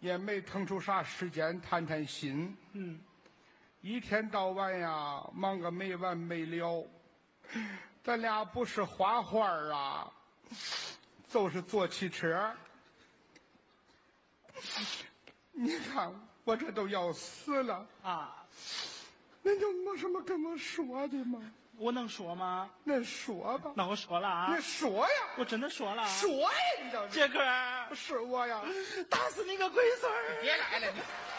也没腾出啥时间谈谈心。一天到晚呀，忙个没完没了。咱俩不是画画啊，就是坐汽车。你看我这都要死了啊！ 那就没什么跟我说的吗？ 我能说吗？ 那说吧。 那我说了啊！ 你说呀！ 我真的说了。 说呀！你这杰哥， 是我呀！ 打死你个龟孙儿！ 别来了你。